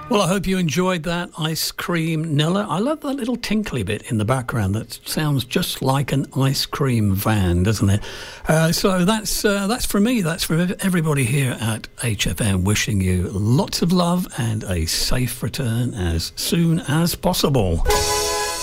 Well, I hope you enjoyed that Ice Cream Nilla. I love that little tinkly bit in the background that sounds just like an ice cream van, doesn't it? So that's from me. That's from everybody here at HFM, wishing you lots of love and a safe return as soon as possible.